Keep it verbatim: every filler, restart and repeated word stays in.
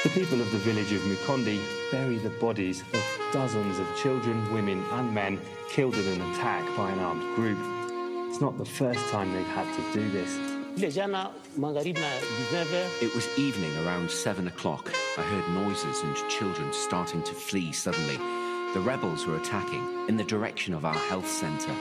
The people of the village of Mukondi bury the bodies of dozens of children, women and men killed in an attack by an armed group. It's not the first time they've had to do this. It was evening around seven o'clock. I heard noises and children starting to flee suddenly. The rebels were attacking in the direction of our health centre.